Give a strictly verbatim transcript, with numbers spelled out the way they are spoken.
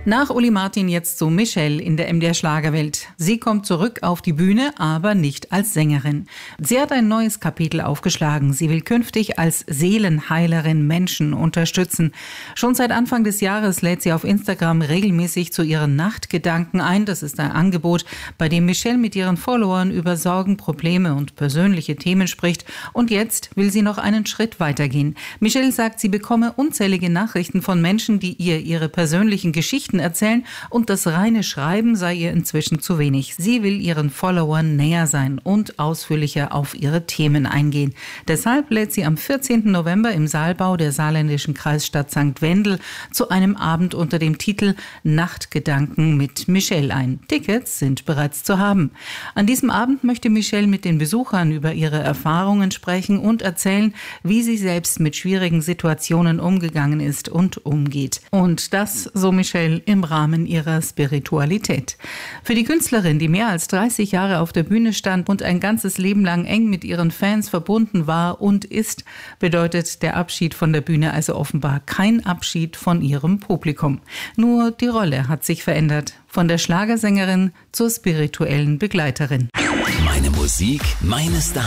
Nach Uli Martin jetzt zu Michelle in der M D R Schlagerwelt. Sie kommt zurück auf die Bühne, aber nicht als Sängerin. Sie hat ein neues Kapitel aufgeschlagen. Sie will künftig als Seelenheilerin Menschen unterstützen. Schon seit Anfang des Jahres lädt sie auf Instagram regelmäßig zu ihren Nachtgedanken ein. Das ist ein Angebot, bei dem Michelle mit ihren Followern über Sorgen, Probleme und persönliche Themen spricht. Und jetzt will sie noch einen Schritt weitergehen. Michelle sagt, sie bekomme unzählige Nachrichten von Menschen, die ihr ihre persönlichen Geschichten erzählen, und das reine Schreiben sei ihr inzwischen zu wenig. Sie will ihren Followern näher sein und ausführlicher auf ihre Themen eingehen. Deshalb lädt sie am vierzehnten November im Saalbau der saarländischen Kreisstadt Sankt Wendel zu einem Abend unter dem Titel Nachtgedanken mit Michelle ein. Tickets sind bereits zu haben. An diesem Abend möchte Michelle mit den Besuchern über ihre Erfahrungen sprechen und erzählen, wie sie selbst mit schwierigen Situationen umgegangen ist und umgeht. Und das, so Michelle, im Rahmen ihrer Spiritualität. Für die Künstlerin, die mehr als dreißig Jahre auf der Bühne stand und ein ganzes Leben lang eng mit ihren Fans verbunden war und ist, bedeutet der Abschied von der Bühne also offenbar kein Abschied von ihrem Publikum. Nur die Rolle hat sich verändert. Von der Schlagersängerin zur spirituellen Begleiterin. Meine Musik, meine Stars.